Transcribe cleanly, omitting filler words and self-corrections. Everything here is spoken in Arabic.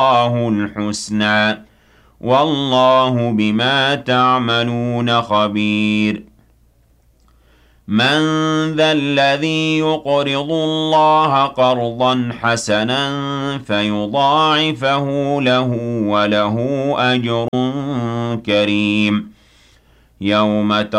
الله الحسنى والله بما تعملون خبير من ذا الذي يقرض الله قرضا حسنا فيضاعفه له وله أجر كريم يوم